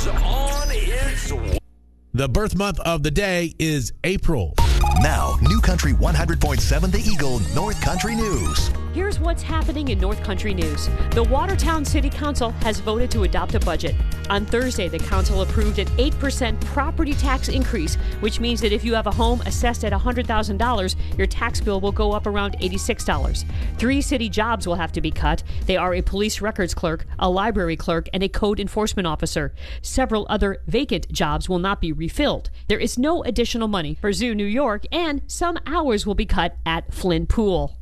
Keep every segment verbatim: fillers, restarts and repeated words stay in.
is on its way. The birth month of the day is April. Now, New Country one hundred point seven The Eagle North Country News. Here's what's happening in North Country News. The Watertown City Council has voted to adopt a budget. On Thursday, the council approved an eight percent property tax increase, which means that if you have a home assessed at one hundred thousand dollars, your tax bill will go up around eighty-six dollars. Three city jobs will have to be cut. They are a police records clerk, a library clerk, and a code enforcement officer. Several other vacant jobs will not be refilled. There is no additional money for Zoo New York, and some hours will be cut at Flynn Pool.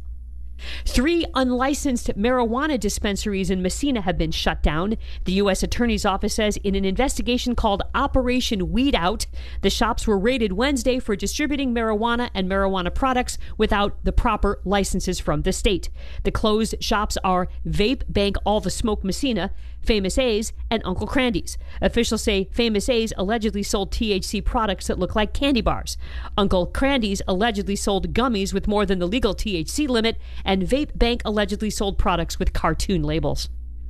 Three unlicensed marijuana dispensaries in Messina have been shut down. The U S Attorney's Office says in an investigation called Operation Weed Out, the shops were raided Wednesday for distributing marijuana and marijuana products without the proper licenses from the state. The closed shops are Vape Bank All the Smoke Messina, Famous A's, and Uncle Crandy's. Officials say Famous A's allegedly sold T H C products that look like candy bars. Uncle Crandy's allegedly sold gummies with more than the legal T H C limit, and Vape Bank allegedly sold products with cartoon labels.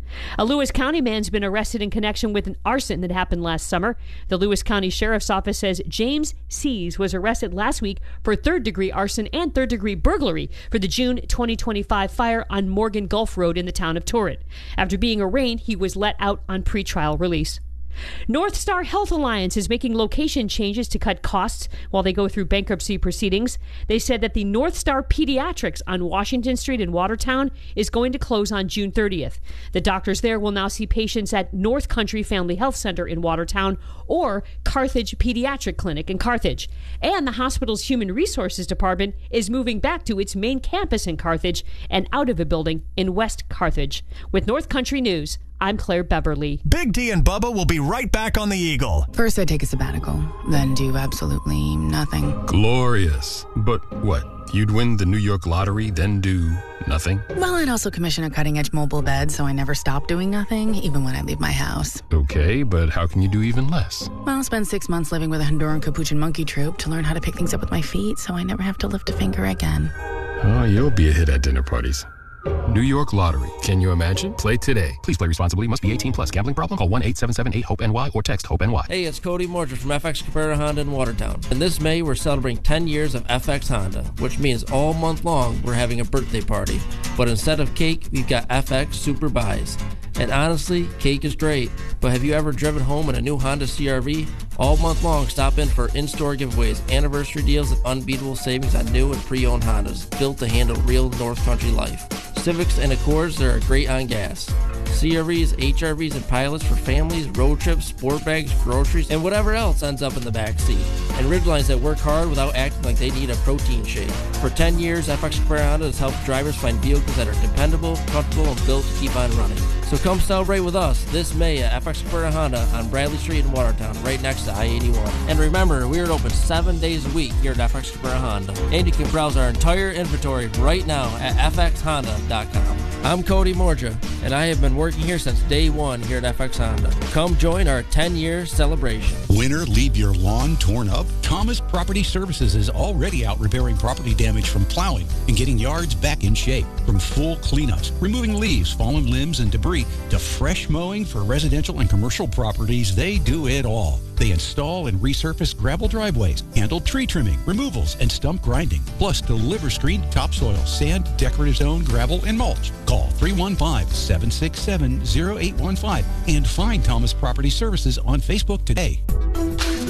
A Lewis County man's been arrested in connection with an arson that happened last summer. The Lewis County Sheriff's Office says James Sees was arrested last week for third-degree arson and third-degree burglary for the June twenty twenty-five fire on Morgan Gulf Road in the town of Torrent. After being arraigned, he was let out on pretrial release. North Star Health Alliance is making location changes to cut costs while they go through bankruptcy proceedings. They said that the North Star Pediatrics on Washington Street in Watertown is going to close on June thirtieth. The doctors there will now see patients at North Country Family Health Center in Watertown or Carthage Pediatric Clinic in Carthage. And the hospital's Human Resources Department is moving back to its main campus in Carthage and out of a building in West Carthage. With North Country News, I'm Claire Beverly. Big D and Bubba will be right back on the Eagle. First, I take a sabbatical, then do absolutely nothing. Glorious. But what? You'd win the New York lottery, then do nothing? Well, I'd also commission a cutting-edge mobile bed, so I never stop doing nothing, even when I leave my house. Okay, but how can you do even less? Well, I'll spend six months living with a Honduran Capuchin monkey troupe to learn how to pick things up with my feet, so I never have to lift a finger again. Oh, you'll be a hit at dinner parties. New York Lottery. Can you imagine? Play today. Please play responsibly. Must be eighteen plus. Gambling problem? Call one eight seven seven eight hope N Y or text HOPE-NY. Hey, it's Cody Morger from F X Cabrera Honda in Watertown. And this May, we're celebrating ten years of F X Honda, which means all month long we're having a birthday party. But instead of cake, we've got F X Super Buys. And honestly, cake is great, but have you ever driven home in a new Honda C R V? All month long, stop in for in-store giveaways, anniversary deals, and unbeatable savings on new and pre-owned Hondas, built to handle real North Country life. Civics and Accords are great on gas. C R Vs, H R Vs, and pilots for families, road trips, sport bags, groceries, and whatever else ends up in the back seat. And Ridgelines that work hard without acting like they need a protein shake. For ten years, F X Cabrera Honda has helped drivers find vehicles that are dependable, comfortable, and built to keep on running. So come celebrate with us this May at F X Cabrera Honda on Bradley Street in Watertown, right next to I eighty-one. And remember, we are open seven days a week here at F X Cabrera Honda. And you can browse our entire inventory right now at f x honda dot com. I'm Cody Morja, and I have been working here since day one here at F X Honda. Come join our ten-year celebration. Winter, leave your lawn torn up? Thomas Property Services is already out repairing property damage from plowing and getting yards back in shape. From full cleanups, removing leaves, fallen limbs, and debris, to fresh mowing for residential and commercial properties, they do it all. They install and resurface gravel driveways, handle tree trimming, removals, and stump grinding, plus deliver screened topsoil, sand, decorative zone, gravel, and mulch. Call three one five, seven six seven, zero eight one five and find Thomas Property Services on Facebook today.